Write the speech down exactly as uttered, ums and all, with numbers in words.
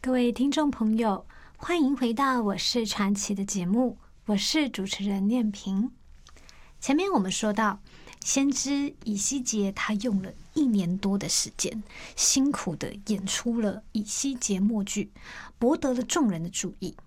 各位听众朋友，欢迎回到我是传奇的节目，我是主持人念萍。前面我们说到，先知以西结他用了一年多的时间，辛苦的演出了以西结默剧，博得了众人的注意。